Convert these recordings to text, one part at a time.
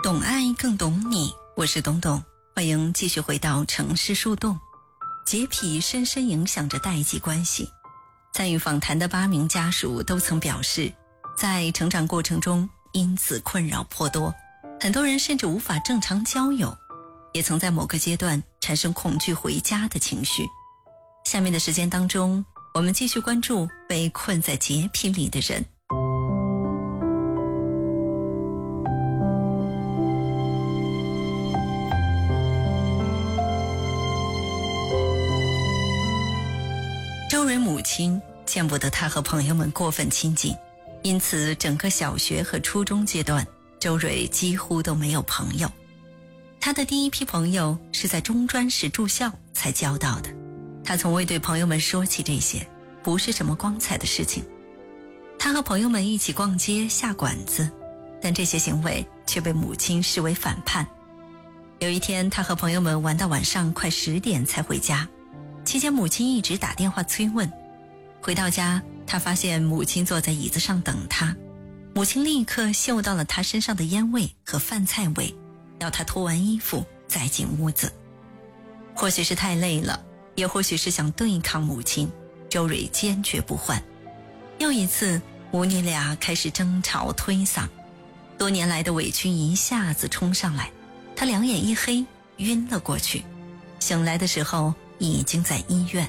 懂爱更懂你，我是董董，欢迎继续回到城市树洞。洁癖深深影响着代际关系。参与访谈的8名家属都曾表示，在成长过程中因此困扰颇多，很多人甚至无法正常交友，也曾在某个阶段产生恐惧回家的情绪。下面的时间当中，我们继续关注被困在洁癖里的人。周蕊母亲见不得她和朋友们过分亲近，因此整个小学和初中阶段，周蕊几乎都没有朋友。她的第一批朋友是在中专时住校才交到的，她从未对朋友们说起这些，不是什么光彩的事情。她和朋友们一起逛街下馆子，但这些行为却被母亲视为反叛。有一天，她和朋友们玩到晚上快10点才回家，期间母亲一直打电话催问。回到家，她发现母亲坐在椅子上等她，母亲立刻嗅到了她身上的烟味和饭菜味，要她脱完衣服再进屋子。或许是太累了，也或许是想对抗母亲，周蕊坚决不换。又一次，母女俩开始争吵推搡，多年来的委屈一下子冲上来，她两眼一黑，晕了过去。醒来的时候已经在医院。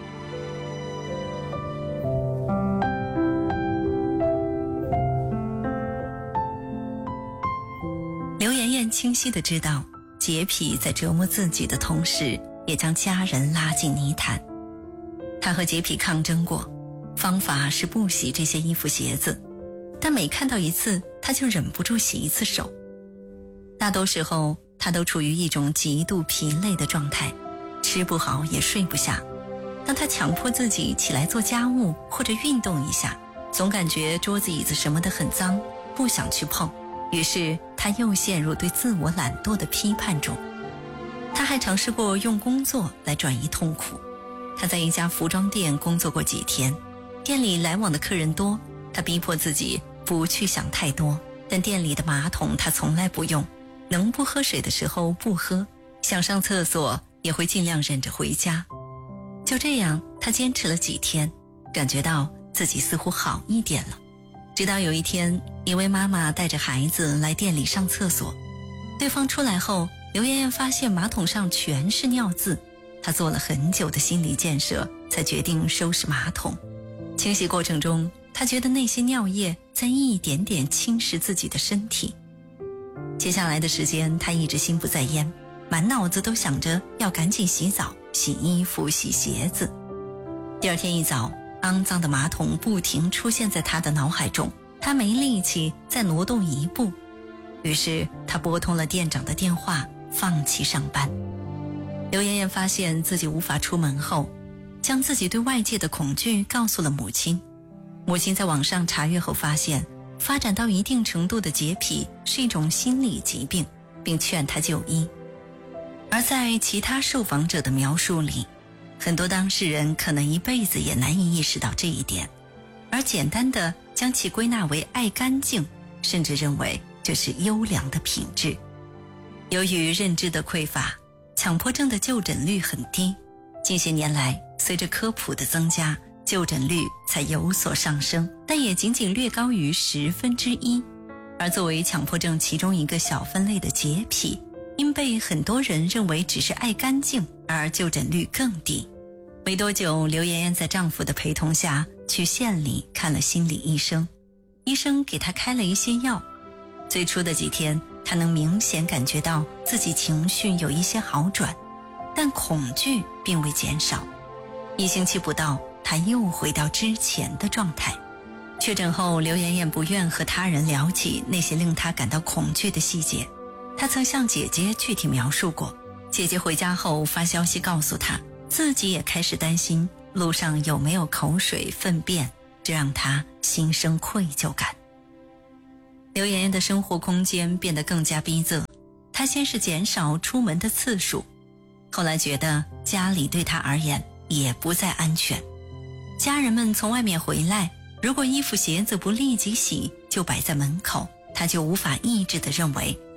刘妍妍清晰地知道，洁癖在折磨自己的同时，也将家人拉进泥潭。她和洁癖抗争过，方法是不洗这些衣服鞋子，但每看到一次，她就忍不住洗一次手。大多时候，她都处于一种极度疲累的状态，吃不好也睡不下。当她强迫自己起来做家务或者运动一下，总感觉桌子椅子什么的很脏，不想去碰，于是她又陷入对自我懒惰的批判中。她还尝试过用工作来转移痛苦。她在一家服装店工作过几天，店里来往的客人多，她逼迫自己不去想太多，但店里的马桶她从来不用，能不喝水的时候不喝，想上厕所也会尽量忍着回家。就这样，她坚持了几天，感觉到自己似乎好一点了。直到有一天，一位妈妈带着孩子来店里上厕所，对方出来后，刘妍妍发现马桶上全是尿渍。她做了很久的心理建设，才决定收拾马桶。清洗过程中，她觉得那些尿液在一点点侵蚀自己的身体。接下来的时间，她一直心不在焉，满脑子都想着要赶紧洗澡、洗衣服、洗鞋子。第二天一早，肮脏的马桶不停出现在她的脑海中，她没力气再挪动一步。于是她拨通了店长的电话，放弃上班。刘妍妍发现自己无法出门后，将自己对外界的恐惧告诉了母亲。母亲在网上查阅后发现，发展到一定程度的洁癖是一种心理疾病，并劝她就医。而在其他受访者的描述里，很多当事人可能一辈子也难以意识到这一点，而简单的将其归纳为爱干净，甚至认为这是优良的品质。由于认知的匮乏，强迫症的就诊率很低，近些年来随着科普的增加，就诊率才有所上升，但也仅仅略高于1/10。而作为强迫症其中一个小分类的洁癖，因被很多人认为只是爱干净，而就诊率更低。没多久，刘妍妍在丈夫的陪同下去县里看了心理医生，医生给她开了一些药。最初的几天，她能明显感觉到自己情绪有一些好转，但恐惧并未减少。1星期不到，她又回到之前的状态。确诊后，刘妍妍不愿和他人聊起那些令她感到恐惧的细节。她曾向姐姐具体描述过，姐姐回家后发消息告诉她，自己也开始担心路上有没有口水、粪便，这让她心生愧疚感。刘妍妍的生活空间变得更加逼仄，她先是减少出门的次数，后来觉得家里对她而言也不再安全。家人们从外面回来，如果衣服鞋子不立即洗就摆在门口，她就无法抑制地认为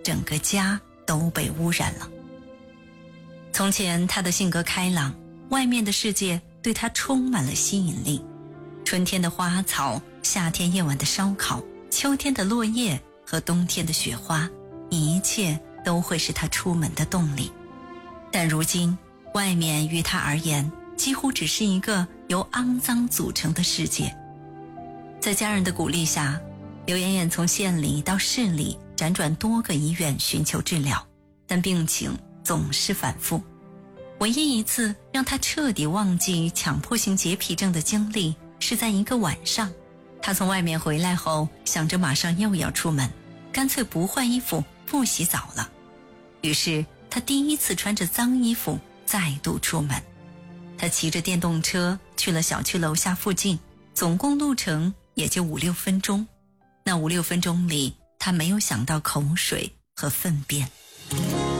整个家都被污染了。从前他的性格开朗，外面的世界对他充满了吸引力，春天的花草，夏天夜晚的烧烤，秋天的落叶和冬天的雪花，一切都会是他出门的动力。但如今，外面于他而言几乎只是一个由肮脏组成的世界。在家人的鼓励下，刘妍妍从县里到市里辗转多个医院寻求治疗，但病情总是反复。唯一一次让她彻底忘记强迫性洁癖症的经历，是在一个晚上，她从外面回来后，想着马上又要出门，干脆不换衣服不洗澡了。于是她第一次穿着脏衣服再度出门。她骑着电动车去了小区楼下附近，总共路程也就5-6分钟。那5-6分钟里，她没有想到口水和粪便。